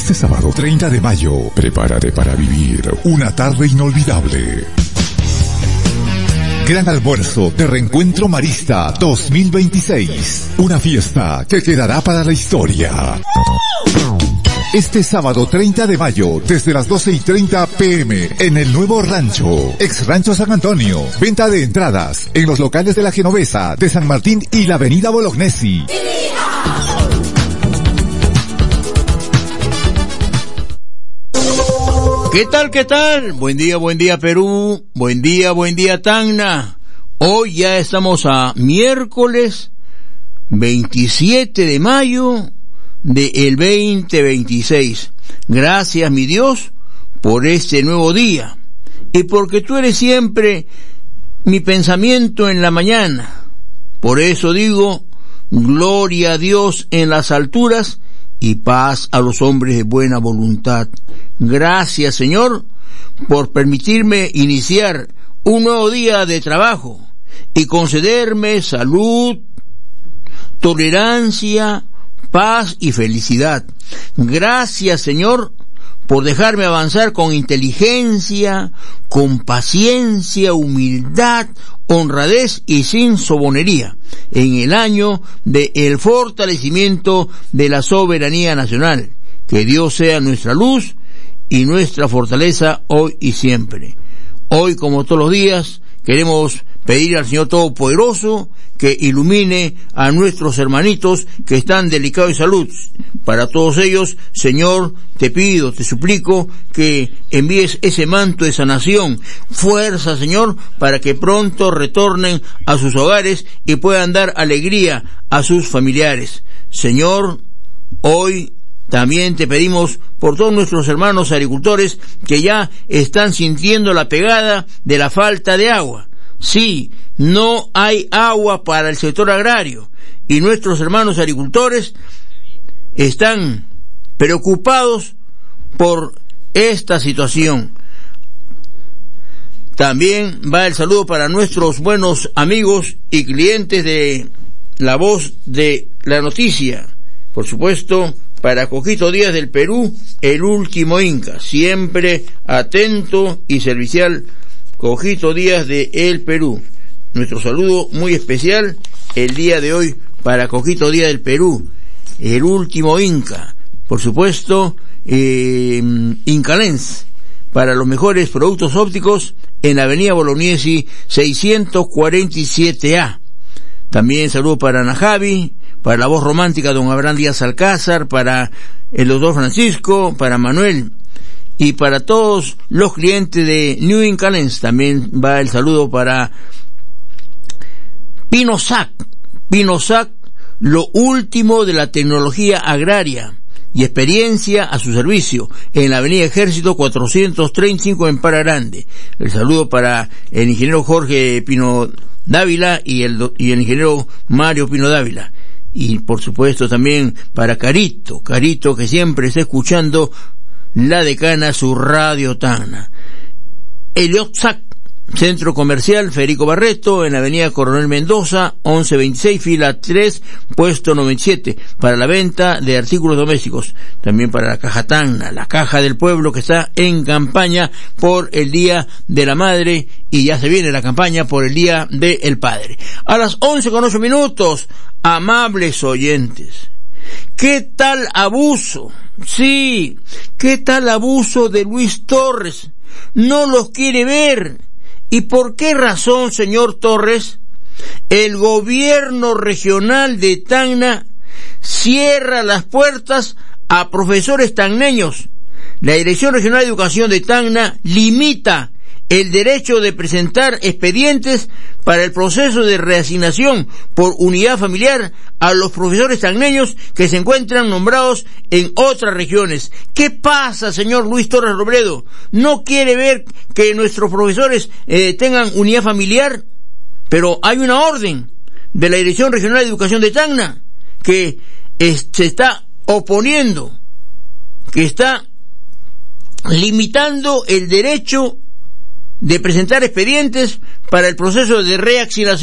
Este sábado 30 de mayo, prepárate para vivir una tarde inolvidable. Gran Almuerzo de Reencuentro Marista 2026. Una fiesta que quedará para la historia. Este sábado 30 de mayo, desde las 12:30 p.m. en el Nuevo Rancho, ex Rancho San Antonio. Venta de entradas en los locales de la Genovesa, de San Martín y la Avenida Bolognesi. ¿Qué tal, qué tal? Buen día Perú, buen día Tacna. Hoy ya estamos a miércoles 27 de mayo del 2026. Gracias, mi Dios, por este nuevo día y porque tú eres siempre mi pensamiento en la mañana. Por eso digo, gloria a Dios en las alturas y paz a los hombres de buena voluntad. Gracias, Señor, por permitirme iniciar un nuevo día de trabajo y concederme salud, tolerancia, paz y felicidad. Gracias, Señor, por dejarme avanzar con inteligencia, con paciencia, humildad, honradez y sin sobonería en el año del fortalecimiento de la soberanía nacional. Que Dios sea nuestra luz y nuestra fortaleza hoy y siempre. Hoy, como todos los días, queremos pedir al Señor Todopoderoso que ilumine a nuestros hermanitos que están delicados de salud. Para todos ellos, Señor, te pido, te suplico que envíes ese manto de sanación, fuerza, Señor, para que pronto retornen a sus hogares y puedan dar alegría a sus familiares. Señor, hoy también te pedimos por todos nuestros hermanos agricultores que ya están sintiendo la pegada de la falta de agua. Sí, no hay agua para el sector agrario y nuestros hermanos agricultores están preocupados por esta situación. También va el saludo para nuestros buenos amigos y clientes de La Voz de la Noticia. Por supuesto, para Coquito Díaz del Perú, el último Inca, siempre atento y servicial. Coquito Díaz de El Perú. Nuestro saludo muy especial el día de hoy para Coquito Díaz del Perú, el último Inca. Por supuesto, Incalens, para los mejores productos ópticos en la Avenida Bolognesi 647A. También saludo para Ana Javi, para la voz romántica don Abraham Díaz Alcázar, para el doctor Francisco, para Manuel y para todos los clientes de New Incalens. También va el saludo para Pinosac, lo último de la tecnología agraria y experiencia a su servicio en la Avenida Ejército 435 en Para Grande. El saludo para el ingeniero Jorge Pino Dávila y el ingeniero Mario Pino Dávila. Y por supuesto también para Carito que siempre está escuchando La Decana, su radio Tacna. Eliotzac, Centro Comercial Federico Barreto, en la Avenida Coronel Mendoza, 1126, fila 3, puesto 97, para la venta de artículos domésticos. También para la Caja Tacna, la Caja del Pueblo, que está en campaña por el Día de la Madre, y ya se viene la campaña por el Día del Padre. A las 11:08, amables oyentes, ¿qué tal abuso? Sí, ¿qué tal abuso de Luis Torres? No los quiere ver. ¿Y por qué razón, señor Torres? El gobierno regional de Tacna cierra las puertas a profesores tacneños. La Dirección Regional de Educación de Tacna limita el derecho de presentar expedientes para el proceso de reasignación por unidad familiar a los profesores tacneños que se encuentran nombrados en otras regiones. ¿Qué pasa, señor Luis Torres Robledo? ¿No quiere ver que nuestros profesores tengan unidad familiar? Pero hay una orden de la Dirección Regional de Educación de Tacna que se está oponiendo, que está limitando el derecho de presentar expedientes para el proceso de reasignación